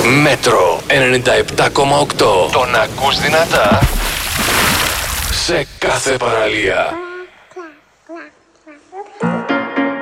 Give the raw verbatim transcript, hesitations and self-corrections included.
Μέτρο ενενήντα επτά κόμμα οκτώ. Τον ακούς δυνατά σε κάθε παραλία.